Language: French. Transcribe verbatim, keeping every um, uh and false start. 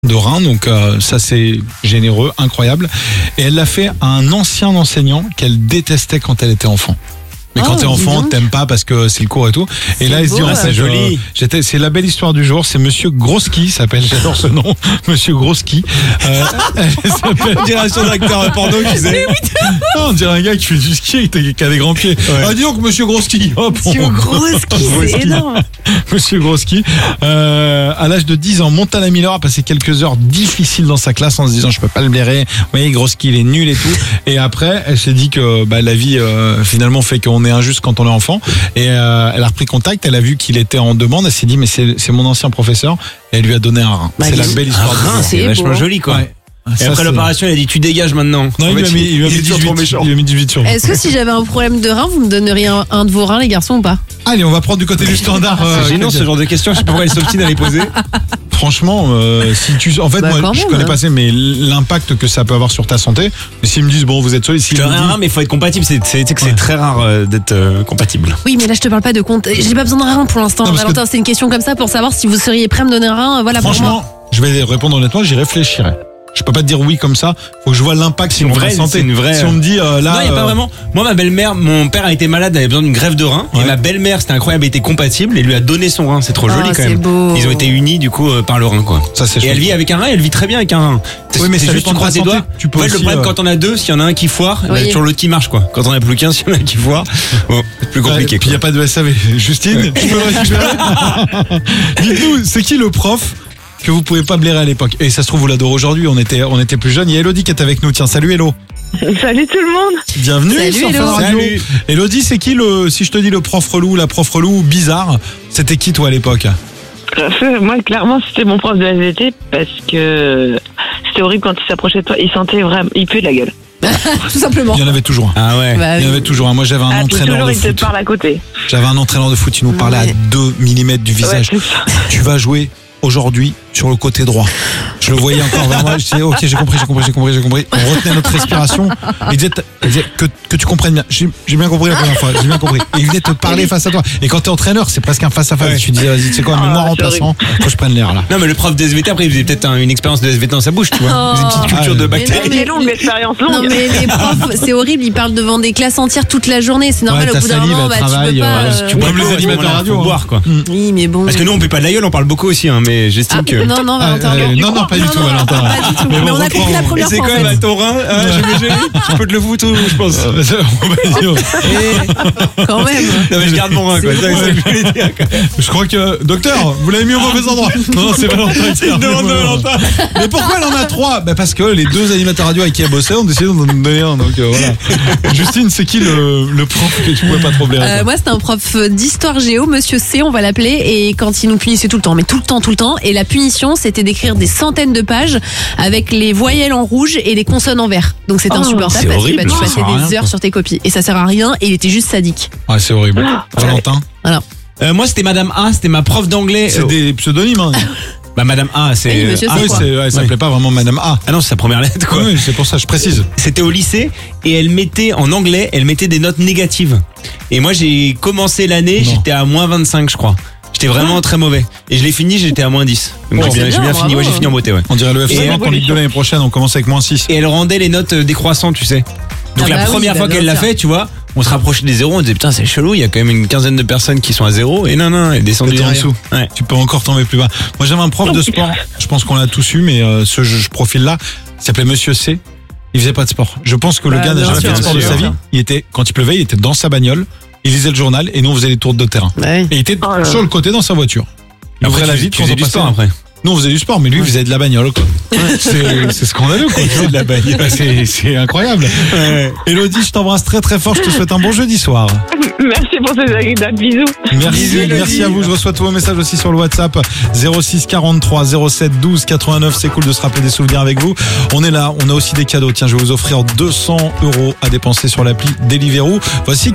de rein, donc euh, ça c'est généreux, incroyable. Et elle l'a fait à un ancien enseignant qu'elle détestait quand elle était enfant. Mais quand Oh, t'es enfant, dis donc. t'aimes pas parce que c'est le cours et tout. Et C'est là, elle se dit, beau, en ouais. fait, C'est joli. euh, j'étais, c'est la belle histoire du jour. C'est Monsieur Groski, s'appelle, j'adore ce nom, Monsieur Groski. Euh, elle s'appelle. Génération d'acteurs porno, tu sais. Non, on dirait un gars qui fait du ski, qui a des grands pieds. Ouais. Ah, dis donc, Monsieur Groski. Hop, Monsieur on- Groski, c'est énorme. Monsieur Groski, euh, à l'âge de dix ans, Montana Miller a passé quelques heures difficiles dans sa classe en se disant je peux pas le blairer, vous voyez Groski il est nul et tout. Et après elle s'est dit que bah, la vie euh, finalement fait qu'on est injuste quand on est enfant. Et euh, elle a repris contact, elle a vu qu'il était en demande, elle s'est dit mais c'est, c'est mon ancien professeur. Et elle lui a donné un rein. Bah, c'est la dis- belle Un histoire. du rein, jour. c'est C'est vachement beau. joli, quoi. Ouais. Et Ça, après c'est- l'opération, il a dit tu dégages maintenant. Non, il En lui a fait, mis, il lui a mis est toujours trop dix-huit, méchant. il lui a mis dix-huit sur. Est-ce que si j'avais un problème de rein, vous me donneriez un, un de vos reins, les garçons, ou pas? Allez, on va prendre du côté du standard. euh, C'est gênant ce genre de questions, je sais pas pourquoi elle s'obstine à les poser. Franchement, euh, si tu, en fait, Bah, moi, quand je même, connais hein. pas assez, mais l'impact que ça peut avoir sur ta santé. Mais s'ils me disent bon, vous êtes solide, Je s'ils te me un disent- rein, mais il faut être compatible. C'est, c'est, tu sais que c'est Ouais. très rare euh, d'être euh, compatible. Oui, mais là, je te parle pas de compte. J'ai pas besoin d'un rein pour l'instant, Non, parce Valentin. C'est une question comme ça pour savoir si vous seriez prêt à me donner un rein. Voilà, pour moi. Franchement, je vais répondre honnêtement, j'y réfléchirai. Je peux pas te dire oui comme ça. Faut que je vois l'impact sur une ma vraie- santé. c'est une vraie- Si on me dit euh, là, non, il n'y a pas euh, vraiment. Moi, ma belle-mère, mon père a été malade, elle avait besoin d'une greffe de rein. Ouais. Et ma belle-mère, c'était incroyable, elle était compatible et lui a donné son rein. C'est trop Ah, joli quand c'est même. beau. Ils ont été unis du coup euh, par le rein, quoi. ça c'est Et chouette. elle vit avec un rein, elle vit très bien avec un rein. Oui, mais c'est ça juste dépend tu de croises ta les doigts. santé. Tu peux en fait, le aussi, problème, euh, quand on a deux, s'il y en a un qui foire, bah, Oui. toujours l'autre qui marche, quoi. Quand on n'a plus qu'un, s'il y en a un qui foire, bon, c'est plus Ouais, compliqué. puis il y a pas de S A V. Justine, tu peux le récupérer. Dites-nous, c'est qui le prof que vous pouvez pas blairer à l'époque? Et ça se trouve vous l'adorez aujourd'hui. On était, on était plus jeunes. Il y a Elodie qui est avec nous. Tiens, salut Hello. Salut tout le monde. Bienvenue Salut, sur Hello. Fun Radio. Salut. Elodie, c'est qui le, si je te dis le prof relou, la prof relou bizarre, c'était qui toi à l'époque? Euh, Moi, clairement, c'était mon prof de S V T parce que c'était horrible quand il s'approchait de toi. Il sentait vraiment, il puait de la gueule. Tout simplement. Il y en avait toujours un. Ah ouais. Bah, Il y en avait toujours un. Moi j'avais un Ah, puis entraîneur toujours, de il te foot. parle à côté. J'avais un entraîneur de foot, il nous parlait à Ouais. deux millimètres du Ouais, visage. c'est ça. Tu vas jouer aujourd'hui sur le côté droit. Je le voyais encore vers moi, je disais ok j'ai compris, j'ai compris, j'ai compris, j'ai compris. On retenait notre respiration. Il disait, il disait que, que tu comprennes bien. J'ai, j'ai bien compris la première fois, j'ai bien compris. Et il venait te parler face à toi. Et quand t'es entraîneur, c'est presque un face à face. Ouais. Tu disais vas-y, c'est quoi, Ah, mets-moi c'est remplaçant, faut que je prenne l'air là. Non, mais le prof de S V T, après, il faisait peut-être un- une expérience de S V T dans sa bouche, tu vois. Oh. Il faisait une petite culture Ah, de mais non, bactéries. mais- C'est longue, l'expérience longue. Non mais les profs, c'est horrible, ils parlent devant des classes entières toute la journée, c'est normal Ouais, au ta bout d'un salive, moment, elle bah, tu travaille, peux pas... euh, euh, tu peux- Ouais, Comme les ouais, animateurs voilà, radio, faut hein. boire, quoi. Oui, mais bon... Parce que nous, on peut pas de la gueule, on parle beaucoup aussi, hein, mais j'estime Ah, que. non, non, Valentin. Ah, euh, non, non, pas du tout, Valentin. Pas du tout, mais, bon, on a reprends. compris la Et première c'est fois, quand en même fait. à ton rein, hein, je vais gérer. Je peux te le foutre, je pense. Euh, on va dire. Eh, quand même. Non, mais je garde mon rein, quoi. C'est C'est ça que je voulais dire, quoi. Je crois que docteur, vous l'avez mis au mauvais endroit. Non, non, c'est Valentin qui l'a mis au demande de mauvais endroit. Valentin. Mais pourquoi elle en a trois? Bah parce que les deux animateurs radio avec qui elle bossait ont décidé d'en donner un. Donc euh, voilà. Justine, c'est qui le, le prof que tu pouvais pas trop blairer? Euh, toi moi, c'était un prof d'histoire géo, Monsieur C, on va l'appeler, et quand il nous punissait tout le temps, mais tout le temps, tout le temps, et la punition, c'était d'écrire des centaines de pages avec les voyelles en rouge et les consonnes en vert. Donc c'était Oh, insupportable c'est parce horrible, que bah, tu ça passais sert à des rien, heures quoi. sur tes copies et ça sert à rien et il était juste sadique. Ouais, c'est horrible. Valentin, Euh, moi, c'était Madame A, c'était ma prof d'anglais. c'est Euh, des pseudonymes. Hein. Bah, Madame A, c'est. Oui, monsieur Ah, C, oui, quoi. c'est, ouais, elle s'appelait pas vraiment Madame A. Ah non, c'est sa première lettre, quoi. Oui, c'est pour ça, je précise. C'était au lycée et elle mettait en anglais, elle mettait des notes négatives. Et moi j'ai commencé l'année, Non. j'étais à moins vingt-cinq je crois. J'étais vraiment très mauvais. Et je l'ai fini, j'étais à moins dix. Donc Oh, j'ai bien, c'est j'ai bien bien, fini, ouais, bravo. j'ai fini en beauté, ouais. On dirait le F Et cinquante en Ligue deux l'année prochaine, on commence avec moins six. Et elle rendait les notes euh, décroissantes, tu sais. Donc Ah la bah oui, première bah fois bien qu'elle l'a sûr. fait, tu vois, on se rapprochait des zéros, on disait putain c'est chelou, il y a quand même une quinzaine de personnes qui sont à zéro. Et non, non, elle est descendue T'es en derrière. dessous. Ouais. Tu peux encore tomber plus bas. Moi, j'avais un prof de sport. Je pense qu'on l'a tous eu, mais euh, ce je- profil-là, il s'appelait Monsieur C. Il faisait pas de sport. Je pense que le Bah, gars n'a bien jamais sûr, fait de sport de bien sa vie. sûr. Il était, quand il pleuvait, il était dans sa bagnole. Il lisait le journal et nous on faisait les tours de terrain. Ouais. Et il était Oh là sur le côté dans sa voiture. Il Après, ouvrait la tu, vitre tu quand faisais on du passait. sport après. Nous on faisait du sport, mais lui il faisait de la bagnole. Quoi. C'est, c'est scandaleux quoi. tu vois. de la bagnole. Bah, c'est, c'est incroyable. Elodie, je t'embrasse très très fort. Je te souhaite un bon jeudi soir. Merci pour ces agréables bisous. Merci, Bisous, Elodie. merci à vous. Je reçois tous vos messages aussi sur le WhatsApp zéro six quarante-trois zéro sept douze quatre-vingt-neuf. C'est cool de se rappeler des souvenirs avec vous. On est là, on a aussi des cadeaux. Tiens, je vais vous offrir deux cents euros à dépenser sur l'appli Deliveroo. Voici